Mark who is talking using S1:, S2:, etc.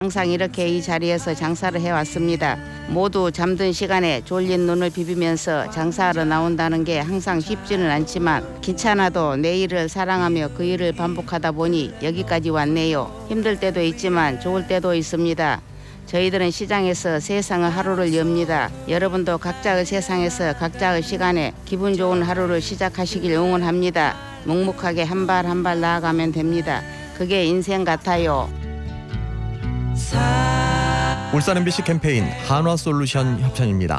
S1: 항상 이렇게 이 자리에서 장사를 해왔습니다. 모두 잠든 시간에 졸린 눈을 비비면서 장사하러 나온다는 게 항상 쉽지는 않지만 귀찮아도 내 일을 사랑하며 그 일을 반복하다 보니 여기까지 왔네요. 힘들 때도 있지만 좋을 때도 있습니다. 저희들은 시장에서 세상의 하루를 엽니다. 여러분도 각자의 세상에서 각자의 시간에 기분 좋은 하루를 시작하시길 응원합니다. 묵묵하게 한 발 한 발 나아가면 됩니다. 그게 인생 같아요.
S2: 울산 MBC 캠페인 한화솔루션 협찬입니다.